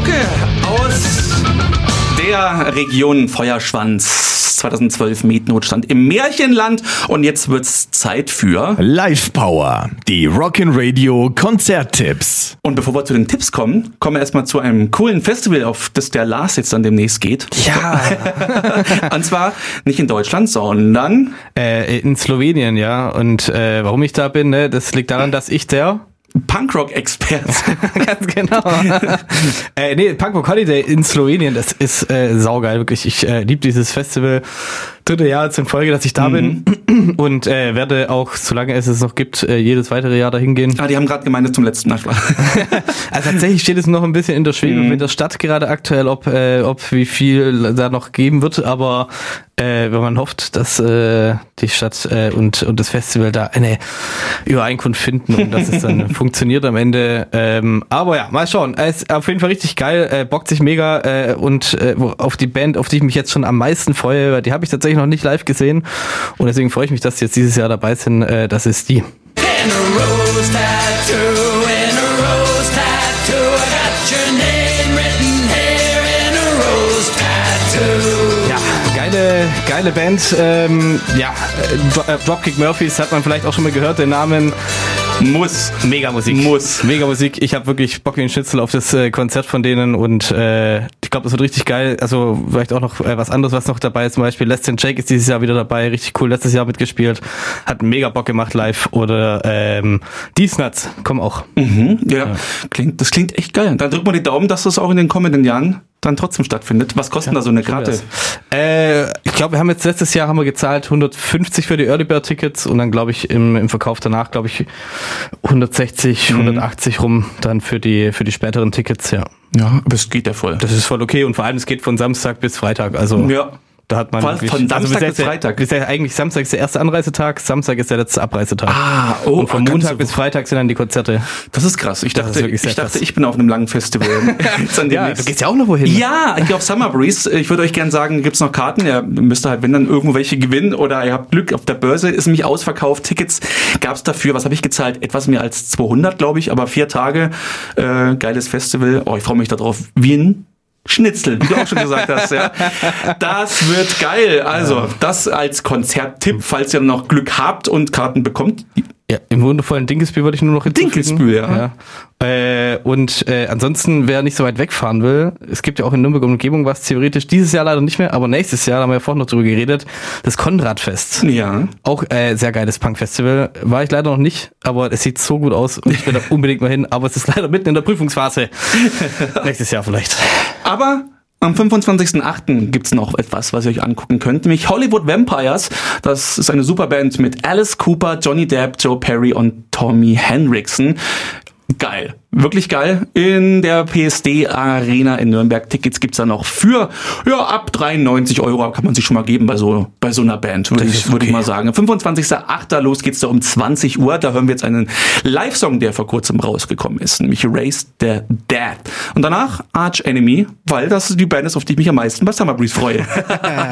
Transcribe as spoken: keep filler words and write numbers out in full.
Mucke aus der Region Feuerschwanz. zweitausendzwölf Mietnotstand im Märchenland. Und jetzt wird's Zeit für Live Power, die Rockin' Radio Konzerttipps. Und bevor wir zu den Tipps kommen, kommen wir erstmal zu einem coolen Festival, auf das der Lars jetzt dann demnächst geht. Ja. Und zwar nicht in Deutschland, sondern Äh, in Slowenien, ja. Und äh, warum ich da bin, ne, das liegt daran, dass ich der Punkrock-Experte. Ganz genau. äh, nee, Punkrock Holiday in Slowenien, das ist äh, saugeil, wirklich. Ich äh, liebe dieses Festival. Dritte Jahr jetzt in Folge, dass ich da Mhm. bin. Und äh, werde auch, solange es es noch gibt, äh, jedes weitere Jahr dahin gehen. Ah, die haben gerade gemeint, zum letzten Mal. Also tatsächlich steht es noch ein bisschen in der Schwebe Mhm. mit der Stadt gerade aktuell, ob äh, ob wie viel da noch geben wird, aber äh, wenn man hofft, dass äh, die Stadt äh, und und das Festival da eine Übereinkunft finden und dass es dann funktioniert am Ende. Ähm, aber ja, mal schauen. Es ist auf jeden Fall richtig geil, äh, bockt sich mega äh, und äh, auf die Band, auf die ich mich jetzt schon am meisten freue, weil die habe ich tatsächlich noch nicht live gesehen und deswegen freue ich mich, dass sie jetzt dieses Jahr dabei sind. Äh, das ist die. And a rose tattoo, and a rose tattoo. I got your name written here in a rose tattoo. Ja, geile, geile Band. Ähm, ja, äh, Dro- äh, Dropkick Murphys hat man vielleicht auch schon mal gehört, den Namen. Muss. Mega Musik. Muss. Mega Musik. Ich habe wirklich Bock wie ein Schnitzel auf das äh, Konzert von denen und äh, ich glaube, das wird richtig geil. Also vielleicht auch noch äh, was anderes, was noch dabei ist. Zum Beispiel Less Than Jake ist dieses Jahr wieder dabei. Richtig cool. Letztes Jahr mitgespielt. Hat mega Bock gemacht live. Oder ähm, These Nuts kommen auch. Mhm, ja, Klingt, das klingt echt geil. Dann drücken wir die Daumen, dass das auch in den kommenden Jahren dann trotzdem stattfindet. Was kostet da so eine Karte? Äh, ich glaube, wir haben jetzt letztes Jahr haben wir gezahlt hundertfünfzig für die Early Bird Tickets und dann glaube ich im, im Verkauf danach glaube ich hundertsechzig, hundertachtzig rum dann für die für die späteren Tickets, ja. Ja, aber es geht ja voll. Das ist voll okay und vor allem es geht von Samstag bis Freitag, also Ja. da hat man Von- wirklich- von Samstag bis bis jetzt- Freitag? Bis ja eigentlich Samstag ist der erste Anreisetag, Samstag ist der letzte Abreisetag. Ah, oh, und von ganz Montag so- bis Freitag sind dann die Konzerte. Das ist krass. Ich Das ist dachte, wirklich sehr ich dachte, krass. ich bin auf einem langen Festival. Jetzt an Ja, demnächst. du gehst ja auch noch wohin. Ja, ich gehe auf Summer Breeze. Ich würde euch gerne sagen, gibt's noch Karten? Ihr müsst halt, wenn dann irgendwo welche gewinnen oder ihr habt Glück. Auf der Börse ist nämlich ausverkauft. Tickets gab's dafür. Was habe ich gezahlt? Etwas mehr als zweihundert, glaube ich. Aber vier Tage. Äh, geiles Festival. Oh, ich freue mich darauf. Wien. Schnitzel, wie du auch schon gesagt hast, ja. Das wird geil. Also, das als Konzerttipp, falls ihr noch Glück habt und Karten bekommt. Ja, im wundervollen Dinkelsbühl würde ich nur noch hinzufügen. Dinkelsbühl, ja. ja. Äh, und äh, ansonsten, wer nicht so weit wegfahren will, es gibt ja auch in Nürnberg und Umgebung was theoretisch, dieses Jahr leider nicht mehr, aber nächstes Jahr, da haben wir ja vorhin noch drüber geredet, das Konradfest. Ja. Auch äh, sehr geiles Punkfestival. War ich leider noch nicht, aber es sieht so gut aus und ich will da unbedingt mal hin, aber es ist leider mitten in der Prüfungsphase. Nächstes Jahr vielleicht. Aber am fünfundzwanzigsten achten gibt's noch etwas, was ihr euch angucken könnt, nämlich Hollywood Vampires. Das ist eine Superband mit Alice Cooper, Johnny Depp, Joe Perry und Tommy Henriksen. Geil. Wirklich geil. In der P S D Arena in Nürnberg. Tickets gibt's da noch für, ja, ab dreiundneunzig Euro kann man sich schon mal geben bei so, bei so einer Band, würde ich, würde ich mal sagen. fünfundzwanzigsten achten los geht's da um zwanzig Uhr. Da hören wir jetzt einen Live-Song, der vor kurzem rausgekommen ist, nämlich Erase the Dead. Und danach Arch Enemy, weil das die Band ist, auf die ich mich am meisten bei Summer Breeze freue.